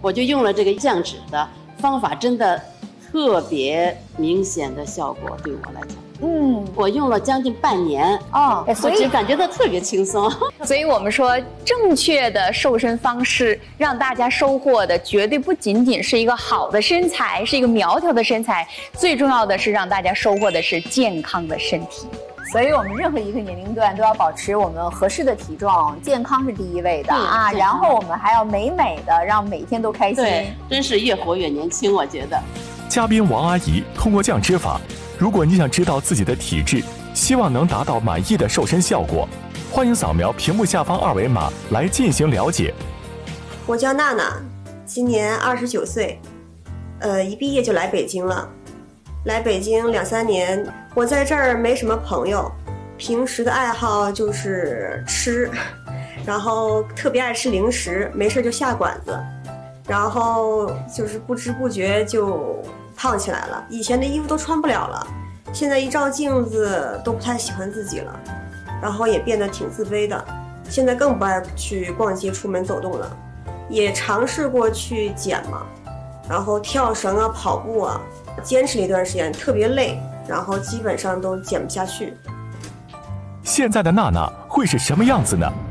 我就用了这个降脂的方法，真的特别明显的效果，对我来讲。我用了将近半年所以感觉到特别轻松。 所以我们说，正确的瘦身方式让大家收获的绝对不仅仅是一个好的身材，是一个苗条的身材，最重要的是让大家收获的是健康的身体。 所以我们任何一个年龄段都要保持我们合适的体重，健康是第一位的啊。然后我们还要美美的，让每天都开心。 对，真是越活越年轻，我觉得。 嘉宾王阿姨通过降脂法，如果你想知道自己的体质，希望能达到满意的瘦身效果，欢迎扫描屏幕下方二维码来进行了解。 我叫娜娜，今年29岁，一毕业就来北京了。来北京2、3年，我在这儿没什么朋友，平时的爱好就是吃，然后特别爱吃零食，没事就下馆子，然后就是不知不觉就胖起来了。以前的衣服都穿不了了，现在一照镜子都不太喜欢自己了，然后也变得挺自卑的。现在更不爱去逛街、出门走动了，也尝试过去减嘛，然后跳绳啊、跑步啊。坚持了一段时间，特别累，然后基本上都减不下去。 现在的娜娜会是什么样子呢？